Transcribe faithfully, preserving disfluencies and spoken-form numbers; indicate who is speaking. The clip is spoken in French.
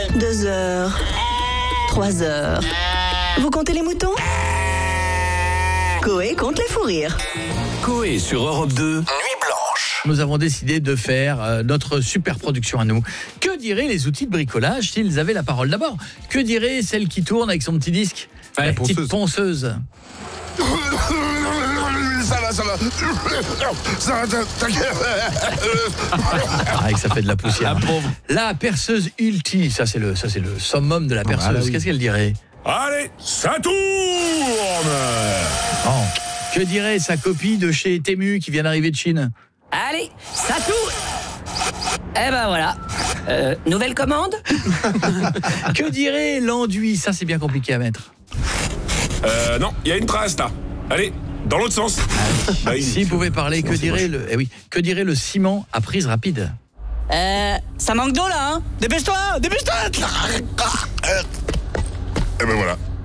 Speaker 1: Deux heures. Trois heures. Vous comptez les moutons ? Coé compte les fous rires.
Speaker 2: Coé sur Europe deux, Nuit Blanche.
Speaker 3: Nous avons décidé de faire euh, notre super production à nous. Que diraient les outils de bricolage s'ils avaient la parole ? D'abord, que dirait celle qui tourne avec son petit disque ?
Speaker 4: Ouais,
Speaker 3: La petite
Speaker 4: ponceuse.
Speaker 3: ponceuse.
Speaker 4: Ça va, ça va. Ça va, t'inquiète.
Speaker 3: Ah, que ça fait de la poussière.
Speaker 2: La pauvre.
Speaker 3: La perceuse ulti, ça c'est le, ça c'est le summum de la perceuse.
Speaker 4: Ah, là, oui.
Speaker 3: Qu'est-ce qu'elle dirait ?
Speaker 4: Allez, ça tourne.
Speaker 3: Oh. Que dirait sa copie de chez Temu qui vient d'arriver de Chine ?
Speaker 5: Allez, ça tourne. Eh ben voilà. Euh, nouvelle commande ?
Speaker 3: Que dirait l'enduit ? Ça c'est bien compliqué à mettre.
Speaker 4: Euh, non, il y a une trace là. Allez, dans l'autre sens. Bah, il-
Speaker 3: S'il pouvait parler, que
Speaker 4: c'est
Speaker 3: dirait
Speaker 4: moche.
Speaker 3: le, eh oui, que dirait le ciment à prise rapide ?
Speaker 5: Euh, ça manque d'eau là, hein ? Dépêche-toi, dépêche-toi.
Speaker 4: Eh ben voilà.